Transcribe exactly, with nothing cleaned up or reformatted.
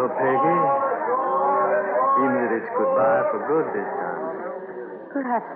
go, Peggy. Even if it's goodbye for good this time. Perhaps